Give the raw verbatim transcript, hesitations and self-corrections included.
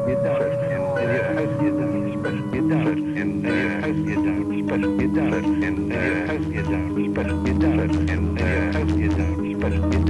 you don't, and your house you don't, but you don't, and your house you don't, but you don't, and your house you don't, but you don't, and your house you don't, but you don't.